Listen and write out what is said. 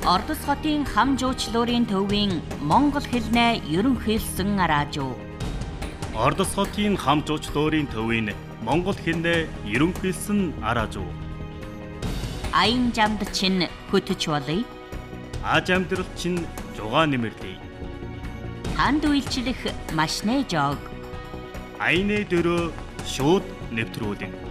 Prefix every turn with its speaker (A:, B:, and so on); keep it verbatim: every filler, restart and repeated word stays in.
A: Ордос хотын хам жуучлуурын төвийн монгол хэлнээ ерөнхийлсөн араажуу.
B: Ордос хотын хам жуучлуурын төвийн монгол хэлнээ ерөнхийлсөн араажуу.
A: Аян жамд чинь хөтөч болъё.
B: Аж амьдрал чинь жугаа нэмэрлэе.
A: Танд үйлчлэх маш нэ жог.
B: Аяны дөрөө шууд нэвтрүүлэн.